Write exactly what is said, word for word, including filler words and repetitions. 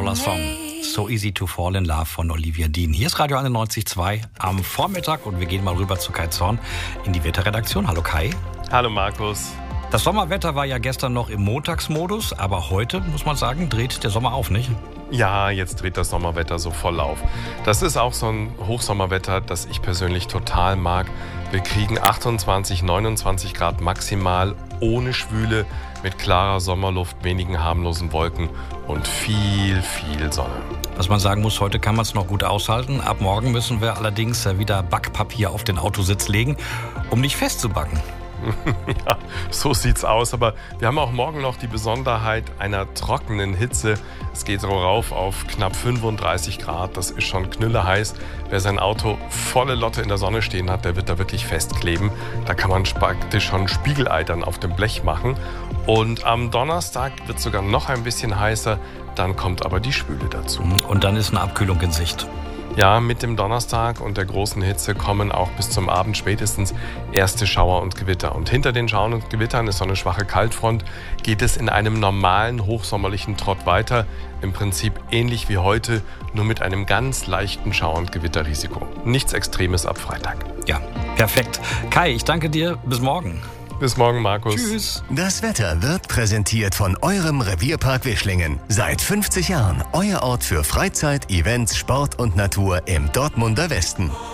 Wundervoller Song. So Easy to Fall in Love von Olivia Dean. Hier ist Radio einundneunzig Komma zwei am Vormittag und wir gehen mal rüber zu Kai Zorn in die Wetterredaktion. Hallo Kai. Hallo Markus. Das Sommerwetter war ja gestern noch im Montagsmodus, aber heute, muss man sagen, dreht der Sommer auf, nicht? Ja, jetzt dreht das Sommerwetter so voll auf. Das ist auch so ein Hochsommerwetter, das ich persönlich total mag. Wir kriegen achtundzwanzig, neunundzwanzig Grad maximal, ohne Schwüle, mit klarer Sommerluft, wenigen harmlosen Wolken und viel, viel Sonne. Was man sagen muss, heute kann man es noch gut aushalten. Ab morgen müssen wir allerdings wieder Backpapier auf den Autositz legen, um nicht festzubacken. Ja, so sieht's aus. Aber wir haben auch morgen noch die Besonderheit einer trockenen Hitze. Es geht so rauf auf knapp fünfunddreißig Grad. Das ist schon knülleheiß. Wer sein Auto volle Lotte in der Sonne stehen hat, der wird da wirklich festkleben. Da kann man praktisch schon Spiegeleitern auf dem Blech machen. Und am Donnerstag wird es sogar noch ein bisschen heißer. Dann kommt aber die Schwüle dazu. Und dann ist eine Abkühlung in Sicht. Ja, mit dem Donnerstag und der großen Hitze kommen auch bis zum Abend spätestens erste Schauer und Gewitter. Und hinter den Schauern und Gewittern ist so eine schwache Kaltfront, geht es in einem normalen hochsommerlichen Trott weiter. Im Prinzip ähnlich wie heute, nur mit einem ganz leichten Schauer- und Gewitterrisiko. Nichts Extremes ab Freitag. Ja, perfekt. Kai, ich danke dir. Bis morgen. Bis morgen, Markus. Tschüss. Das Wetter wird präsentiert von eurem Revierpark Wischlingen. Seit fünfzig Jahren euer Ort für Freizeit, Events, Sport und Natur im Dortmunder Westen.